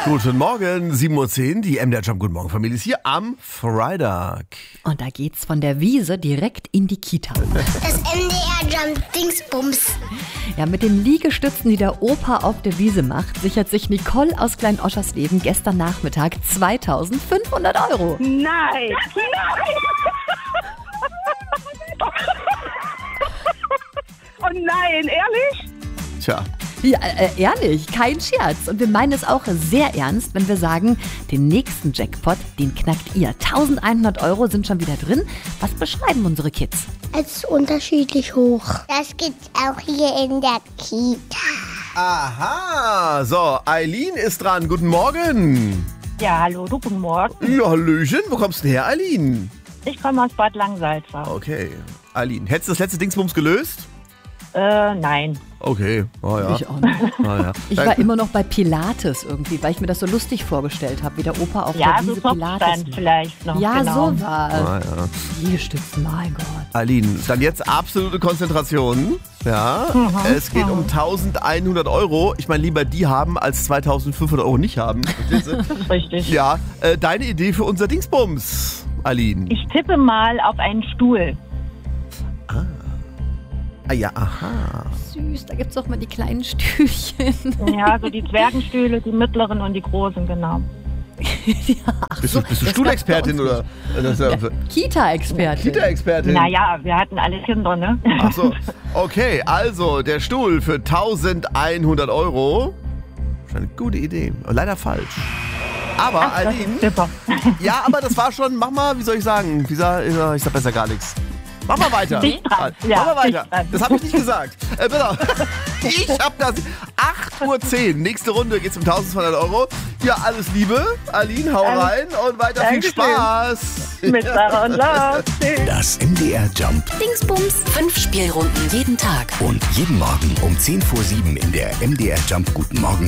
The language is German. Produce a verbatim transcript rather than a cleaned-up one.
Guten Morgen, sieben Uhr zehn, die M D R Jump Guten Morgen Familie ist hier am Freitag. Und da geht's von der Wiese direkt in die Kita. Das M D R Jump Dingsbums. Ja, mit den Liegestützen, die der Opa auf der Wiese macht, sichert sich Nicole aus Klein-Oschersleben gestern Nachmittag zweitausendfünfhundert Euro. Nein, nein. Oh nein, ehrlich? Tja, Ja, äh, ehrlich, kein Scherz. Und wir meinen es auch sehr ernst, wenn wir sagen, den nächsten Jackpot, den knackt ihr. eintausendeinhundert Euro sind schon wieder drin. Was beschreiben unsere Kids? Es ist unterschiedlich hoch. Das gibt's auch hier in der Kita. aha, so, Eileen ist dran, guten Morgen. Ja, hallo, du, guten Morgen. Ja, Hallöchen, wo kommst du denn her, Eileen? Ich komme aus Bad Langsalza. Okay, Eileen, hättest du das letzte Dingsbums gelöst? Äh, nein. Okay, oh ja. Ich auch nicht. Ah, ja. Ich war immer noch bei Pilates irgendwie, weil ich mir das so lustig vorgestellt habe, wie der Opa auf Ja, der so Wiese Pilates Topfstand macht. vielleicht noch. Ja, genau. so war Ah, es. ja. Liegestützen, mein Gott. Eileen, dann jetzt absolute Konzentration. Ja, es geht um eintausendeinhundert Euro. Ich meine, lieber die haben, als zweitausendfünfhundert Euro nicht haben. Verstehst du? Richtig. Ja, äh, deine Idee für unser Dingsbums, Eileen. Ich tippe mal auf einen Stuhl. Ah ja, aha. Süß, da gibt's doch mal die kleinen Stühlchen. Ja, so die Zwergenstühle, die mittleren und die großen, genau. Ach Bist so, du, bist du das Stuhlexpertin gab's oder? Das ist ja, bei uns. Kita-Expertin. Kita-Expertin? Naja, wir hatten alle Kinder, ne? Ach so, okay, also der Stuhl für eintausendeinhundert Euro. Schon eine gute Idee, leider falsch. Aber Das Eileen, ist super. ja, aber das war schon, mach mal, wie soll ich sagen, wie sag, ich sag besser gar nichts. Mach mal weiter. Dich dran. Ja, Mach mal weiter. dich dran. Das habe ich nicht gesagt. Äh, bitte. Ich hab das. acht Uhr zehn. Nächste Runde geht's um eintausendzweihundert Euro. Ja, alles Liebe. Aline, hau Alles- rein und weiter viel Dankeschön. Spaß. Mit Sarah und Lars. Tschüss. Das M D R Jump. Dingsbums, fünf Spielrunden jeden Tag. Und jeden Morgen um zehn vor sieben in der M D R Jump Guten Morgen